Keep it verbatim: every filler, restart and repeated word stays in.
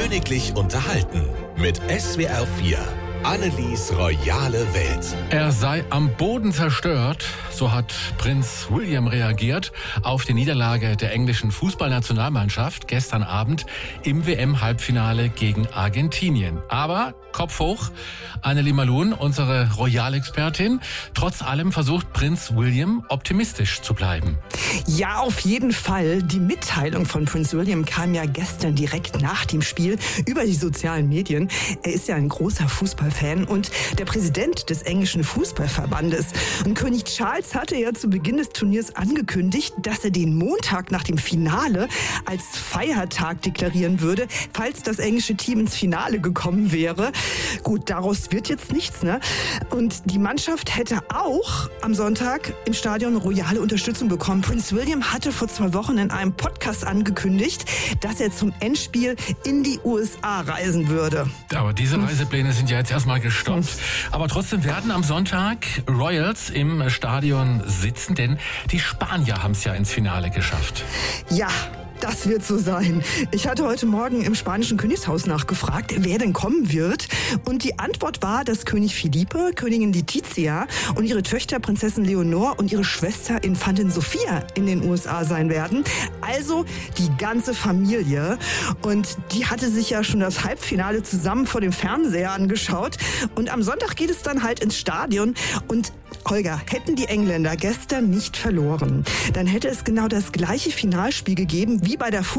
Königlich unterhalten mit S W R vier. Annelies royale Welt. Er sei am Boden zerstört, so hat Prinz William reagiert auf die Niederlage der englischen Fußballnationalmannschaft gestern Abend im W M-Halbfinale gegen Argentinien. Aber Kopf hoch, Annelie Malun, unsere Royalexpertin. Trotz allem versucht Prinz William optimistisch zu bleiben. Ja, auf jeden Fall. Die Mitteilung von Prinz William kam ja gestern direkt nach dem Spiel über die sozialen Medien. Er ist ja ein großer Fußballfan und der Präsident des englischen Fußballverbandes. Und König Charles hatte ja zu Beginn des Turniers angekündigt, dass er den Montag nach dem Finale als Feiertag deklarieren würde, falls das englische Team ins Finale gekommen wäre. Gut, daraus wird jetzt nichts, ne? Und die Mannschaft hätte auch am Sonntag im Stadion royale Unterstützung bekommen. Prinz William hatte vor zwei Wochen in einem Podcast angekündigt, dass er zum Endspiel in die U S A reisen würde. Aber diese Reisepläne sind ja jetzt erstmal gestoppt. Aber trotzdem werden am Sonntag Royals im Stadion sitzen, denn die Spanier haben es ja ins Finale geschafft. Ja. Das wird so sein. Ich hatte heute Morgen im spanischen Königshaus nachgefragt, wer denn kommen wird. Und die Antwort war, dass König Felipe, Königin Letizia und ihre Töchter Prinzessin Leonor und ihre Schwester Infantin Sophia in den U S A sein werden. Also die ganze Familie. Und die hatte sich ja schon das Halbfinale zusammen vor dem Fernseher angeschaut. Und am Sonntag geht es dann halt ins Stadion. Und Holger, hätten die Engländer gestern nicht verloren, dann hätte es genau das gleiche Finalspiel gegeben wie bei der